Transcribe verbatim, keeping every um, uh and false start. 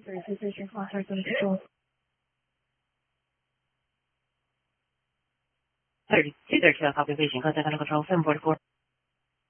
thirty-two station call thirteen control. thirty-two thirty-two, copy vision, contact under control seven forty-four.